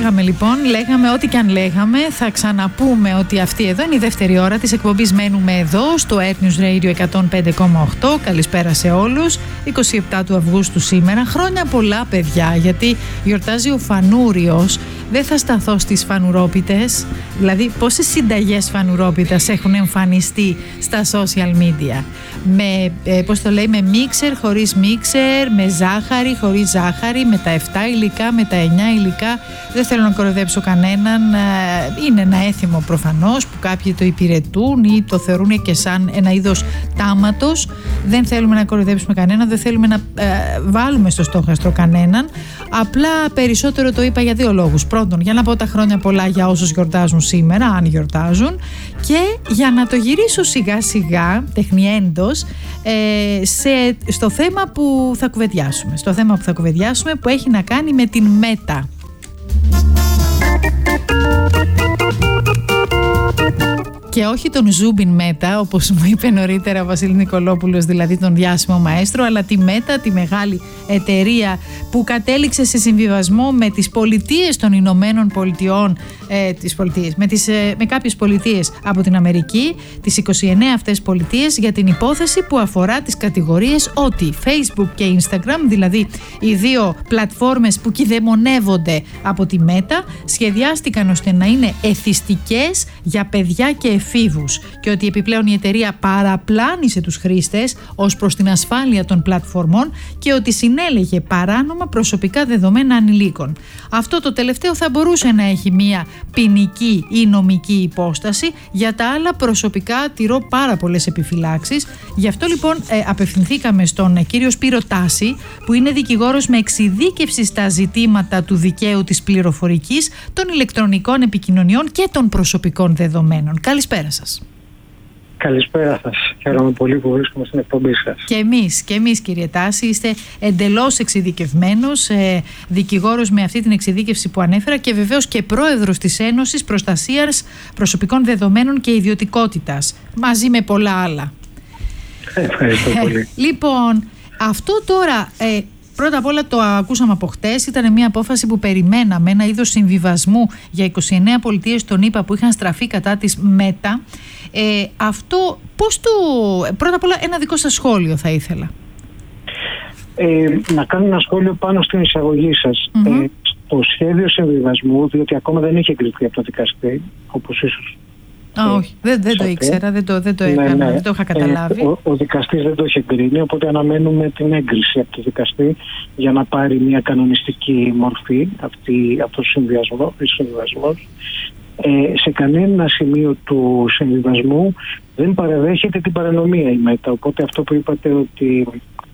λέγαμε λοιπόν, ό,τι και αν λέγαμε, θα ξαναπούμε ότι αυτή εδώ είναι η δεύτερη ώρα της εκπομπής Μένουμε Εδώ στο Earth News Radio 105,8. Καλησπέρα σε όλους. 27 του Αυγούστου σήμερα. Χρόνια πολλά, παιδιά, γιατί γιορτάζει ο Φανούριος. Δεν θα σταθώ στις φανουρόπιτες. Δηλαδή, πόσες συνταγές φανουρόπιτας έχουν εμφανιστεί στα social media. Με μίξερ, χωρίς μίξερ, με ζάχαρη, χωρίς ζάχαρη, με τα 7 υλικά, με τα 9 υλικά. Δεν θέλω να κοροϊδέψω κανέναν. Είναι ένα έθιμο προφανώς που κάποιοι το υπηρετούν ή το θεωρούν και σαν ένα είδος τάματος. Δεν θέλουμε να κοροϊδέψουμε κανέναν, δεν θέλουμε να βάλουμε στο στόχαστρο κανέναν. Απλά περισσότερο το είπα για δύο λόγους. Πρώτον, για να πω τα χρόνια πολλά για όσους γιορτάζουν σήμερα, αν γιορτάζουν, και για να το γυρίσω σιγά σιγά, τεχνιέντος, στο θέμα που θα κουβεντιάσουμε. Στο θέμα που θα κουβεντιάσουμε, που έχει να κάνει με την Μέτα. Και όχι τον Ζούμπιν Μέτα, όπως μου είπε νωρίτερα ο Βασίλης Νικολόπουλος, δηλαδή τον διάσημο μαέστρο, αλλά τη Μέτα, τη μεγάλη εταιρεία που κατέληξε σε συμβιβασμό με τις πολιτείες των Ηνωμένων Πολιτειών, με κάποιες πολιτείες από την Αμερική, τις 29 αυτές πολιτείες, για την υπόθεση που αφορά τις κατηγορίες ότι Facebook και Instagram, δηλαδή οι δύο πλατφόρμες που κηδεμονεύονται από τη Μέτα, σχεδιάστηκαν ώστε να είναι εθιστικές για παιδιά και εφήβους, και ότι επιπλέον η εταιρεία παραπλάνησε τους χρήστες ως προς την ασφάλεια των πλατφορμών και ότι συνέλεγε παράνομα προσωπικά δεδομένα ανηλίκων. Αυτό το τελευταίο θα μπορούσε να έχει μία ποινική ή νομική υπόσταση. Για τα άλλα, προσωπικά τηρώ πάρα πολλές επιφυλάξεις. Γι' αυτό λοιπόν απευθυνθήκαμε στον κύριο Σπύρο Τάση, που είναι δικηγόρος με εξειδίκευση στα ζητήματα του δικαίου της πληροφορικής, των ηλεκτρονικών επικοινωνιών και των προσωπικών δεδομένων. Καλησπέρα σας. Καλησπέρα σας. Χαίρομαι πολύ που βρίσκομαι στην εκπομπή σας. Και εμείς κύριε Τάση, είστε εντελώς εξειδικευμένος, δικηγόρος με αυτή την εξειδίκευση που ανέφερα και βεβαίως και πρόεδρος της Ένωσης Προστασίας Προσωπικών Δεδομένων και Ιδιωτικότητας, μαζί με πολλά άλλα. Ευχαριστώ πολύ. Λοιπόν, αυτό τώρα... Πρώτα απ' όλα το ακούσαμε από χτες, ήταν μια απόφαση που περιμέναμε, ένα είδος συμβιβασμού για 29 πολιτείες των ΗΠΑ που είχαν στραφεί κατά της Μέτα. Αυτό πώς το... Πρώτα απ' όλα ένα δικό σας σχόλιο θα ήθελα. Να κάνω ένα σχόλιο πάνω στην εισαγωγή σας. Στο σχέδιο συμβιβασμού, διότι ακόμα δεν έχει εγκριθεί από το δικαστή, όπως ίσως... όχι, δεν το ήξερα, δεν το είχα καταλάβει. Ο δικαστής δεν το έχει εγκρίνει, οπότε αναμένουμε την έγκριση από το δικαστή για να πάρει μια κανονιστική μορφή αυτός ο συμβιβασμός. Σε κανένα σημείο του συμβιβασμού δεν παραδέχεται την παρανομία η Μέτα, οπότε αυτό που είπατε ότι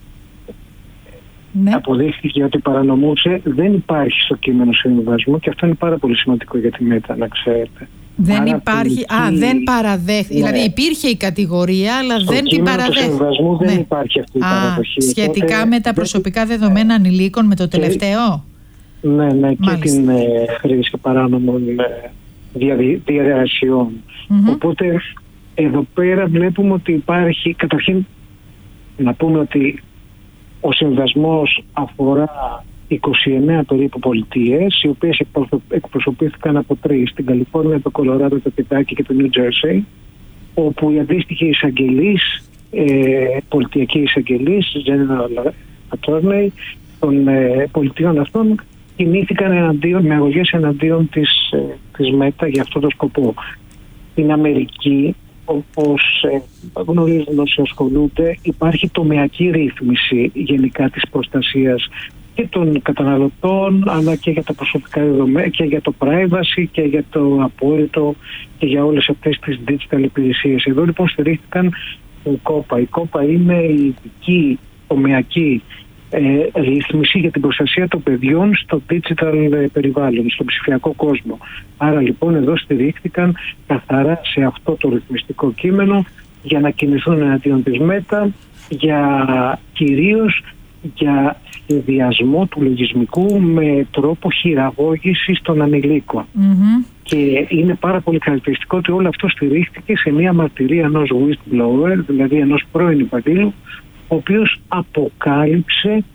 αποδείχθηκε ότι παρανομούσε δεν υπάρχει στο κείμενο συμβιβασμού, και αυτό είναι πάρα πολύ σημαντικό για τη Μέτα, να ξέρετε. Δεν υπάρχει, δεν παραδέχθηκε. Δηλαδή υπήρχε η κατηγορία, αλλά δεν την παραδέχθηκε. Στο συμβιβασμού δεν υπάρχει αυτή η παραδοχή. Σχετικά με τα προσωπικά δεδομένα ανηλίκων, με το τελευταίο. Ναι, και την χρήση παράνομων διαδικασιών. Οπότε εδώ πέρα βλέπουμε ότι υπάρχει, καταρχήν να πούμε ότι ο συμβιβασμός αφορά 29 περίπου πολιτείες, οι οποίες εκπροσωπήθηκαν από 3, την Καλιφόρνια, το Κολοράδο, το Κεντάκι και το Νιου Τζέρσι, όπου οι αντίστοιχοι εισαγγελείς, πολιτιακοί εισαγγελείς, General Attorney των πολιτείων αυτών, κινήθηκαν με αγωγές εναντίον της Μέτα για αυτόν τον σκοπό. Στην Αμερική, όπως γνωρίζουν όσοι ασχολούνται, υπάρχει τομεακή ρύθμιση γενικά της προστασίας και των καταναλωτών, αλλά και για τα προσωπικά δεδομένα και για το privacy και για το απόρριτο και για όλες αυτές τις digital υπηρεσίες. Εδώ λοιπόν στηρίχθηκαν η ΚΟΠΑ. Η ΚΟΠΑ είναι η ειδική τομεακή ρύθμιση για την προστασία των παιδιών στο digital περιβάλλον, στον ψηφιακό κόσμο. Άρα λοιπόν εδώ στηρίχθηκαν καθαρά σε αυτό το ρυθμιστικό κείμενο για να κινηθούν εναντίον της Μέτα, κυρίως για σχεδιασμό του λογισμικού με τρόπο χειραγώγησης των ανηλίκων. Και είναι πάρα πολύ χαρακτηριστικό ότι όλο αυτό στηρίχθηκε σε μια μαρτυρία ενός whistleblower, δηλαδή ενός πρώην υπαλλήλου, ο οποίος αποκάλυψε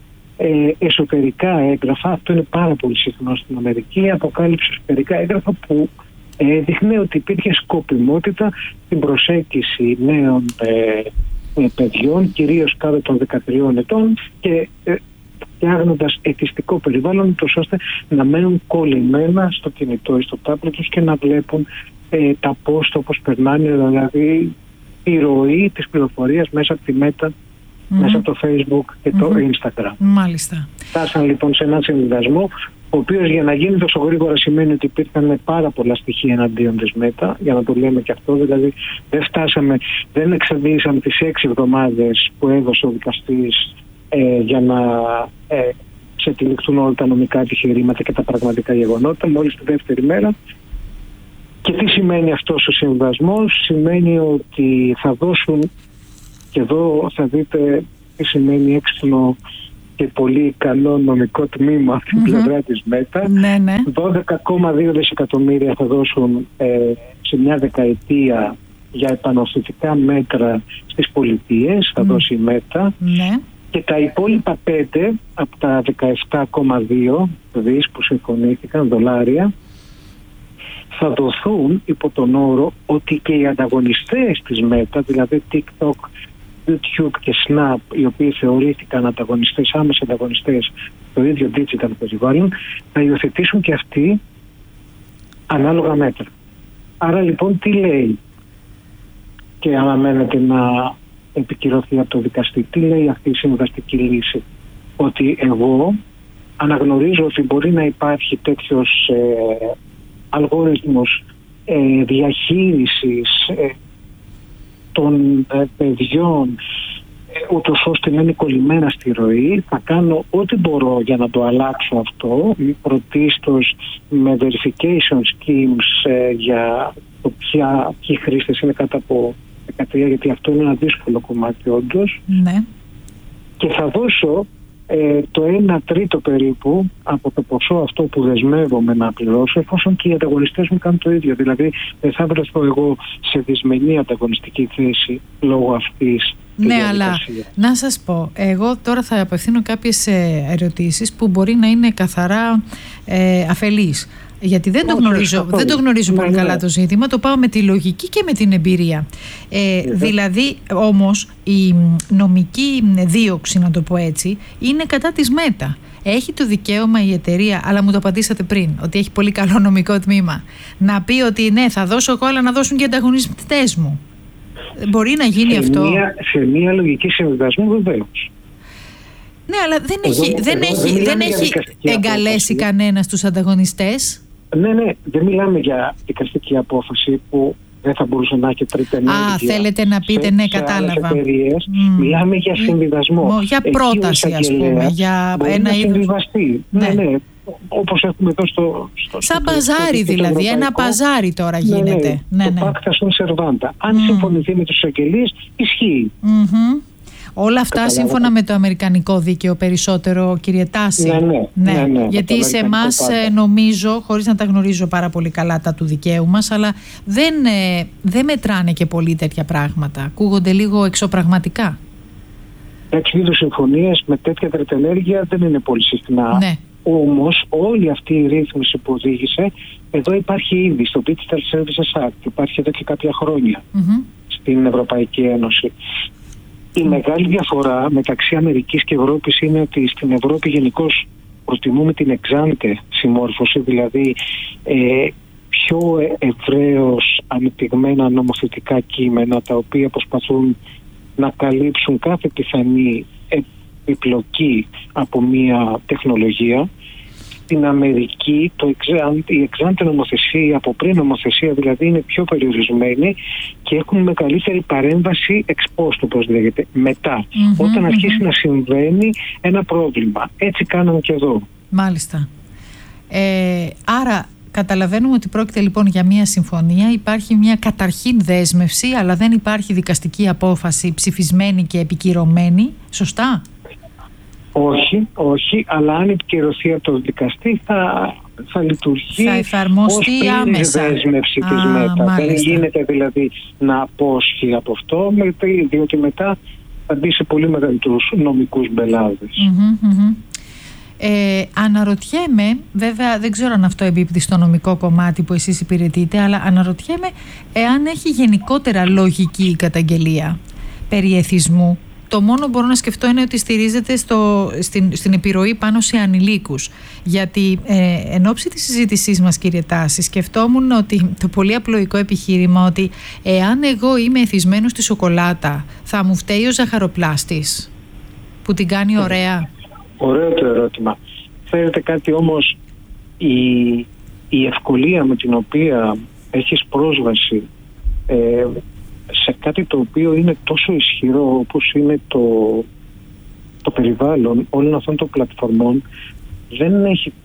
εσωτερικά έγγραφα. Αυτό είναι πάρα πολύ συχνό στην Αμερική. Αποκάλυψε εσωτερικά έγγραφα που έδειχνε ότι υπήρχε σκοπιμότητα στην προσέγγιση νέων παιδιών, κυρίως κάτω των 13 ετών, και φτιάχνοντας εθιστικό περιβάλλον, ώστε να μένουν κολλημένα στο κινητό ή στο τάμπλετ τους και να βλέπουν τα post όπως περνάνε, δηλαδή η ροή της πληροφορίας μέσα από τη Meta, μέσα από το Facebook και το Instagram. Μάλιστα. Φτάσαν λοιπόν σε έναν συμβιβασμό, ο οποίος για να γίνει τόσο γρήγορα σημαίνει ότι υπήρχαν πάρα πολλά στοιχεία εναντίον της Meta, για να το λέμε και αυτό. Δηλαδή δεν εξαντλήσαμε τις 6 εβδομάδες που έδωσε ο δικαστής για να ξετυλιχθούν όλα τα νομικά επιχειρήματα και τα πραγματικά γεγονότα, μόλις τη δεύτερη μέρα. Και τι σημαίνει αυτός ο συμβιβασμός? Σημαίνει ότι θα δώσουν, και εδώ θα δείτε τι σημαίνει έξυπνο και πολύ καλό νομικό τμήμα από την πλευρά της Meta. 12,2 δισεκατομμύρια θα δώσουν σε μια δεκαετία για επανορθωτικά μέτρα στις πολιτείες, θα δώσει η Meta. Και τα υπόλοιπα 5 από τα 17,2 δις που συμφωνήθηκαν, δολάρια, θα δοθούν υπό τον όρο ότι και οι ανταγωνιστές της Meta, δηλαδή TikTok, YouTube και Snap, οι οποίοι θεωρήθηκαν ανταγωνιστές, άμεσα ανταγωνιστές στο ίδιο digital περιβάλλον, θα υιοθετήσουν και αυτοί ανάλογα μέτρα. Άρα λοιπόν τι λέει, και αναμένεται να επικυρωθεί από το δικαστή, τι λέει αυτή η συμβαστική λύση? Ότι εγώ αναγνωρίζω ότι μπορεί να υπάρχει τέτοιος αλγόριθμος διαχείρισης των παιδιών, ούτως ώστε να είναι κολλημένα στη ροή. Θα κάνω ό,τι μπορώ για να το αλλάξω αυτό, πρωτίστως με verification schemes για το ποιοι χρήστες είναι κάτω από 13, γιατί αυτό είναι ένα δύσκολο κομμάτι όντως. Και θα δώσω το 1/3 περίπου από το ποσό αυτό που δεσμεύομαι να πληρώσω, εφόσον και οι ανταγωνιστές μου κάνουν το ίδιο. Δηλαδή δεν θα βρεθώ εγώ σε δυσμενή ανταγωνιστική θέση λόγω αυτής. Ναι, αλλά να σας πω, εγώ τώρα θα απευθύνω κάποιες ερωτήσεις που μπορεί να είναι καθαρά αφελείς. Γιατί δεν το γνωρίζω πολύ καλά το ζήτημα, το πάω με τη λογική και με την εμπειρία. Δηλαδή όμως η νομική δίωξη, να το πω έτσι, είναι κατά της Meta. Έχει το δικαίωμα η εταιρεία, αλλά μου το απαντήσατε πριν, ότι έχει πολύ καλό νομικό τμήμα, να πει ότι ναι, θα δώσω εγώ, αλλά να δώσουν και ανταγωνιστές μου. Μπορεί να γίνει αυτό? Σε μια λογική συμβιβασμού βεβαίως. Ναι, αλλά δεν έχει εγκαλέσει κανένας τους ανταγωνιστές. Ναι, δεν μιλάμε για δικαστική απόφαση που δεν θα μπορούσε να έχει τρίτη ενέργεια. Θέλετε να πείτε, ναι, κατάλαβα. Μιλάμε για συμβιβασμό. Για πρόταση, ας πούμε. Για ένα συμβιβαστή. Ναι. Όπως έχουμε εδώ στο σαν παζάρι δηλαδή, ένα παζάρι τώρα γίνεται. Το pacta sunt servanda. Αν συμφωνηθεί με τους εισαγγελείς, ισχύει. Όλα αυτά σύμφωνα με το αμερικανικό δίκαιο περισσότερο, κύριε Τάση. Ναι. Γιατί σε εμάς νομίζω, χωρίς να τα γνωρίζω πάρα πολύ καλά τα του δικαίου μας, αλλά δεν μετράνε και πολύ τέτοια πράγματα. Ακούγονται λίγο εξωπραγματικά. Τέτοιου είδους συμφωνίες με τέτοια τριτενέργεια δεν είναι πολύ συχνά. Ναι. Όμως όλη αυτή η ρύθμιση που οδήγησε, εδώ υπάρχει ήδη στο Digital Services Act, υπάρχει εδώ και κάποια χρόνια στην Ευρωπαϊκή Ένωση. Η μεγάλη διαφορά μεταξύ Αμερικής και Ευρώπης είναι ότι στην Ευρώπη γενικώς προτιμούμε την εξάντε συμμόρφωση, δηλαδή πιο ευρέως ανεπτυγμένα νομοθετικά κείμενα, τα οποία προσπαθούν να καλύψουν κάθε πιθανή επιπλοκή από μια τεχνολογία. Στην Αμερική η εξάντε νομοθεσία, από πριν νομοθεσία δηλαδή, είναι πιο περιορισμένη και έχουν μεγαλύτερη παρέμβαση ex post, όπως λέγεται, μετά, όταν αρχίσει να συμβαίνει ένα πρόβλημα. Έτσι κάναμε και εδώ. Μάλιστα. Άρα καταλαβαίνουμε ότι πρόκειται λοιπόν για μια συμφωνία, υπάρχει μια καταρχήν δέσμευση, αλλά δεν υπάρχει δικαστική απόφαση ψηφισμένη και επικυρωμένη, σωστά? Όχι, αλλά αν επικυρωθεί από το δικαστή θα λειτουργεί, θα εφαρμοστεί άμεσα. Δέσμευση της Meta. Δεν γίνεται δηλαδή να απόσχει από αυτό, διότι μετά θα μπει σε πολύ μεγαλύτερους νομικούς μπελάδες. Αναρωτιέμαι, βέβαια δεν ξέρω αν αυτό εμπίπτει στο νομικό κομμάτι που εσείς υπηρετείτε, αλλά αναρωτιέμαι εάν έχει γενικότερα λογική η καταγγελία περί εθισμού. Το μόνο που μπορώ να σκεφτώ είναι ότι στηρίζεται στην επιρροή πάνω σε ανηλίκους. Γιατί εν ώψη της συζήτησής μας, κύριε Τάση, σκεφτόμουν ότι το πολύ απλοϊκό επιχείρημα ότι εάν εγώ είμαι εθισμένος στη σοκολάτα, θα μου φταίει ο ζαχαροπλάστης που την κάνει ωραία. Ωραίο το ερώτημα. Θέλετε κάτι όμως, η ευκολία με την οποία έχεις πρόσβαση σε κάτι το οποίο είναι τόσο ισχυρό όπως είναι το περιβάλλον όλων αυτών των πλατφορμών, δεν έχει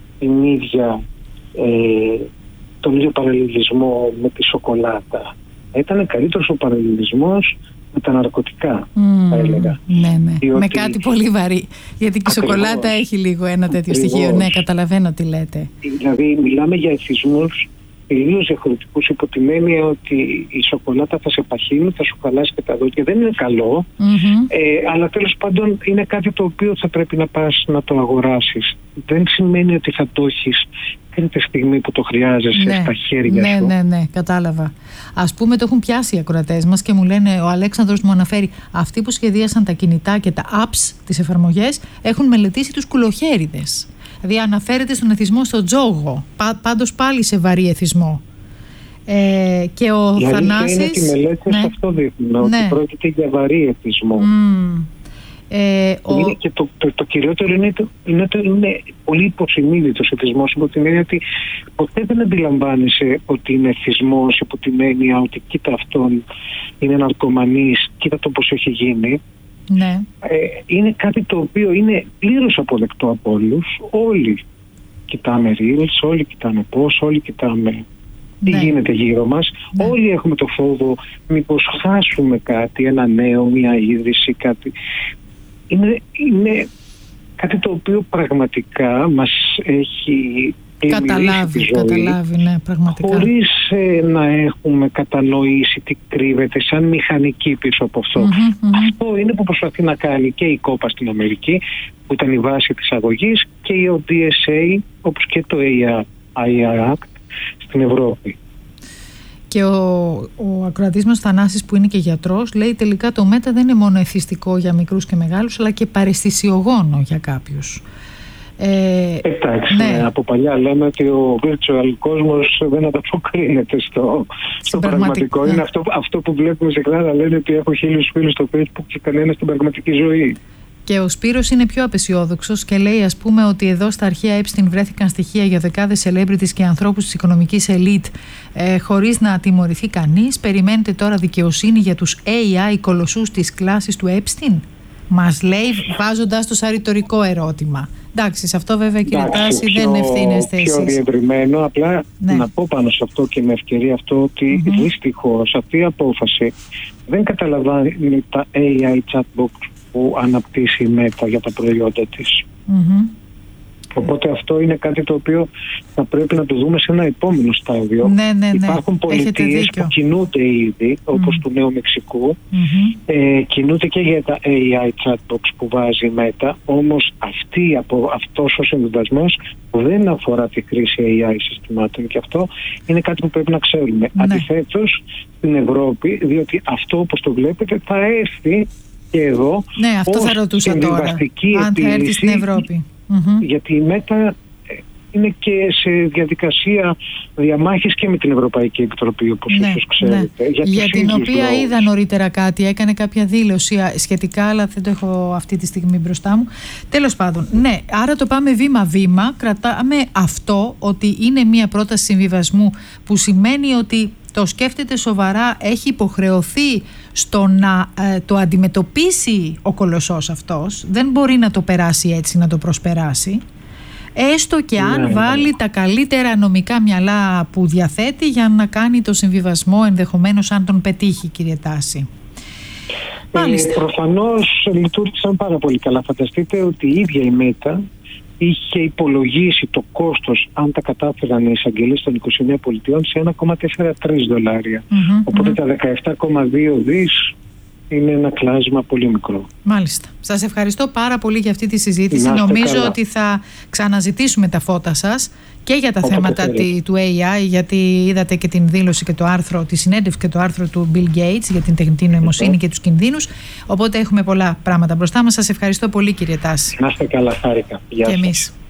τον ίδιο παραλληλισμό με τη σοκολάτα. Ήταν καλύτερος ο παραλληλισμός με τα ναρκωτικά, θα έλεγα. Ναι. Διότι... με κάτι πολύ βαρύ. Γιατί και η σοκολάτα έχει λίγο ένα τέτοιο στοιχείο. Ναι, καταλαβαίνω τι λέτε. Δηλαδή, μιλάμε για εθισμούς τελείως διαφορετικούς, υπό την έννοια ότι η σοκολάτα θα σε παχύνει, θα σου χαλάσει και τα δόντια. Δεν είναι καλό, αλλά τέλος πάντων είναι κάτι το οποίο θα πρέπει να πας να το αγοράσεις. Δεν σημαίνει ότι θα το έχεις τη στιγμή που το χρειάζεσαι στα χέρια σου. Ναι, κατάλαβα. Ας πούμε, το έχουν πιάσει οι ακροατές μας και μου λένε, ο Αλέξανδρος μου αναφέρει, αυτοί που σχεδίασαν τα κινητά και τα apps, τις εφαρμογές, έχουν μελετήσει τους κουλοχέριδες. Δηλαδή αναφέρεται στον εθισμό στο τζόγο, πάντως πάλι σε βαρύ εθισμό. Και ο Θανάσης... Είναι ότι οι μελέτες αυτό δείχνουν, ότι πρόκειται για βαρύ εθισμό. Και το κυριότερο είναι ότι είναι πολύ υποσυνείδητος εθισμός, υπό την έννοια ότι ποτέ δεν αντιλαμβάνεσαι ότι είναι εθισμός, υπό την έννοια ότι κοίτα αυτόν είναι ναρκωμανής, κοίτα το πώς έχει γίνει. Ναι. Είναι κάτι το οποίο είναι πλήρως αποδεκτό από όλους. Όλοι κοιτάμε reels, όλοι κοιτάμε πώς, όλοι κοιτάμε τι γίνεται γύρω μας. Όλοι έχουμε το φόβο μήπως χάσουμε κάτι, ένα νέο, μια είδηση, κάτι. Είναι κάτι το οποίο πραγματικά μας έχει καταλάβει, ναι, πραγματικά. Χωρίς να έχουμε κατανοήσει τι κρύβεται σαν μηχανική πίσω από αυτό. Αυτό είναι που προσπαθεί να κάνει και η κόπα στην Αμερική, που ήταν η βάση της αγωγής, και η ODSA, όπως και το AIR Act στην Ευρώπη. Και ο ακροατής μας Θανάσης, που είναι και γιατρός, λέει τελικά το ΜΕΤΑ δεν είναι μόνο εθιστικό για μικρούς και μεγάλους, αλλά και παραισθησιογόνο για κάποιους. Εντάξει, από παλιά λέμε ότι ο virtual κόσμος δεν ανταποκρίνεται στο πραγματικό. Είναι αυτό που βλέπουμε συχνά να λένε ότι έχω 1000 φίλους στο Facebook και κανένα στην πραγματική ζωή. Και ο Σπύρος είναι πιο απεσιόδοξος και λέει, ας πούμε, ότι εδώ στα αρχεία Epstein βρέθηκαν στοιχεία για δεκάδες celebrities και ανθρώπους της οικονομικής ελίτ χωρίς να τιμωρηθεί κανείς. Περιμένετε τώρα δικαιοσύνη για τους AI κολοσσούς της κλάσης του Epstein? Μας λέει, βάζοντας το σαν ρητορικό ερώτημα. Εντάξει, σε αυτό βέβαια, κύριε Τάση, δεν ευθύνεστε εσείς. Πιο διευρυμένο, απλά να πω πάνω σε αυτό και με ευκαιρία αυτό ότι δυστυχώς αυτή η απόφαση δεν καταλαβαίνει τα AI chatbot που αναπτύσσει η ΜΕΤΑ για τα προϊόντα της. Οπότε αυτό είναι κάτι το οποίο θα πρέπει να το δούμε σε ένα επόμενο στάδιο. Υπάρχουν πολιτείες που κινούνται ήδη, όπως του Νέου Μεξικού, κινούνται και για τα AI chatbox που βάζει η ΜΕΤΑ, όμως αυτός ο συμβιβασμός δεν αφορά τη χρήση AI συστημάτων, και αυτό είναι κάτι που πρέπει να ξέρουμε. Αντιθέτως, στην Ευρώπη, διότι αυτό, όπως το βλέπετε, θα έρθει και εδώ αυτό θα ρωτούσα τώρα, αν θα έρθει στην Ευρώπη. Γιατί η ΜΕΤΑ είναι και σε διαδικασία διαμάχης και με την Ευρωπαϊκή Επιτροπή, όπως ίσως ξέρετε. Για την οποία είδα νωρίτερα κάτι, έκανε κάποια δήλωση σχετικά, αλλά δεν το έχω αυτή τη στιγμή μπροστά μου. Τέλος πάντων, άρα το πάμε βήμα-βήμα, κρατάμε αυτό ότι είναι μια πρόταση συμβιβασμού που σημαίνει ότι το σκέφτεται σοβαρά, έχει υποχρεωθεί στο να το αντιμετωπίσει ο κολοσσός αυτός, δεν μπορεί να το περάσει έτσι, να το προσπεράσει, έστω και αν βάλει τα καλύτερα νομικά μυαλά που διαθέτει για να κάνει το συμβιβασμό, ενδεχομένως αν τον πετύχει, κύριε Τάση. Προφανώς λειτουργήσαν πάρα πολύ καλά. Φανταστείτε ότι η ίδια η ΜΕΤΑ είχε υπολογίσει το κόστος, αν τα κατάφεραν οι εισαγγελίες των 29 πολιτιών, σε $1,43. Οπότε τα 17,2 δις είναι ένα κλάσμα πολύ μικρό. Μάλιστα. Σας ευχαριστώ πάρα πολύ για αυτή τη συζήτηση. Νομίζω ότι θα ξαναζητήσουμε τα φώτα σας και για τα θέματα του AI, γιατί είδατε και την δήλωση και το άρθρο, τη συνέντευξη και το άρθρο του Bill Gates για την τεχνητή νοημοσύνη και τους κινδύνους. Οπότε έχουμε πολλά πράγματα μπροστά μας. Σας ευχαριστώ πολύ, κύριε Τάση. Να είστε καλά, χάρηκα. Γεια σας. Και εμείς.